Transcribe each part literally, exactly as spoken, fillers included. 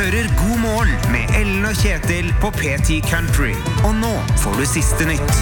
hører God morgen med Ellen og Kjetil på P ti Country. Og nå får du siste nytt.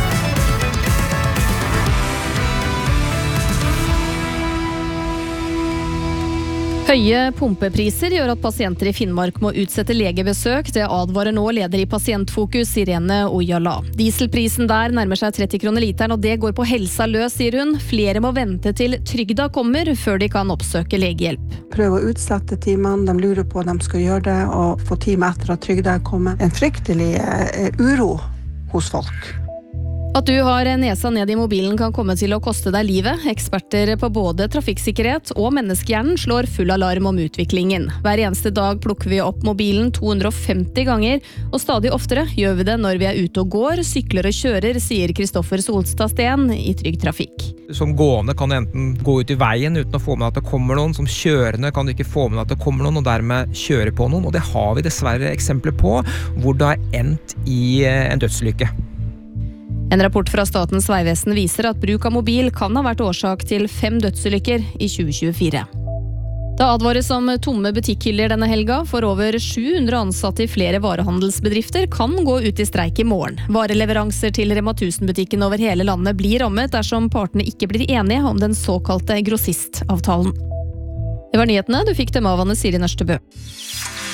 Høye pumpepriser gjør at pasienter i Finnmark må utsette legebesøk. Det advarer nå leder i Pasientfokus, Irene Ojala. Dieselprisen der nærmer seg tretti kroner literen, og det går på helsa løs, sier hun. Flere må vente til trygda kommer før de kan oppsøke legehjelp. Prøv å utsette timene, de lurer på om de skal gjøre det, og få time etter at trygda er kommet. En fryktelig eh, uro hos folk. At du har nesa ned i mobilen kan komme til å koste deg livet. Eksperter på både trafikksikkerhet og menneskehjernen slår full alarm om utviklingen. Hver eneste dag plukker vi opp mobilen to hundre og femti ganger, og stadig oftere gjør vi det når vi er ute og går, sykler og kjører, sier Kristoffer Solstad Steen i Trygg Trafikk. Som gående kan du enten gå ut i veien uten å få med at det kommer noen. Som kjørende kan du ikke få med at det kommer noen, og dermed kjøre på noen. Og det har vi dessverre eksempler på, hvor det har endt i en dødsulykke. En rapport fra Statens Vegvesen viser at bruk av mobil kan ha vært årsak til fem dødsulykker i tjue tjuefire. Det advares om tomme butikkhyller denne helga, for over sju hundre ansatte i flere varehandelsbedrifter kan gå ut i streik i morgen. Vareleveranser til Rema tusen-butikken over hele landet blir rammet dersom partene ikke blir enige om den såkalte grossistavtalen. Det var nyhetene, du fikk dem av Anne Siri Nørstebø.